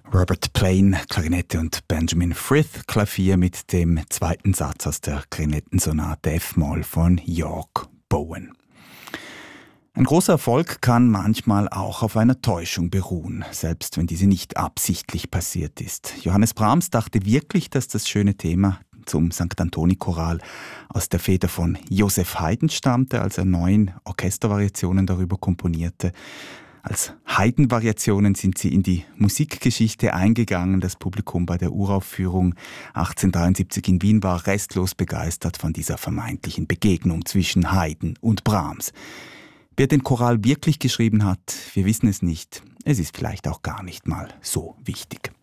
Robert Plain, Klarinette und Benjamin Frith, Klavier mit dem zweiten Satz aus der Klarinettensonate F-Moll von York Bowen. Ein großer Erfolg kann manchmal auch auf einer Täuschung beruhen, selbst wenn diese nicht absichtlich passiert ist. Johannes Brahms dachte wirklich, dass das schöne Thema zum St. Antoni-Choral aus der Feder von Joseph Haydn stammte, als er 9 Orchestervariationen darüber komponierte. Als Haydn-Variationen sind sie in die Musikgeschichte eingegangen. Das Publikum bei der Uraufführung 1873 in Wien war restlos begeistert von dieser vermeintlichen Begegnung zwischen Haydn und Brahms. Wer den Choral wirklich geschrieben hat, wir wissen es nicht. Es ist vielleicht auch gar nicht mal so wichtig.